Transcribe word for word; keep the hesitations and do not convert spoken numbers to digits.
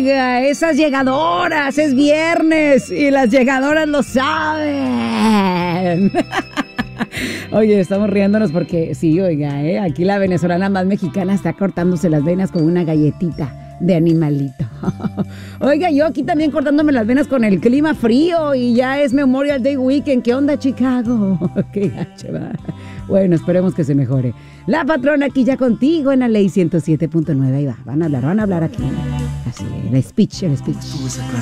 Oiga, esas llegadoras, es viernes y las llegadoras lo saben. Oye, estamos riéndonos porque sí, oiga, ¿eh? Aquí la venezolana más mexicana está cortándose las venas con una galletita de animalito. Oiga, yo aquí también cortándome las venas con el clima frío y ya es Memorial Day Weekend. ¿Qué onda, Chicago? Qué gacho, ¿va? Bueno, esperemos que se mejore. La patrona aquí ya contigo en la ley ciento siete punto nueve. Ahí va, van a hablar, van a hablar aquí. Así, el speech, el speech.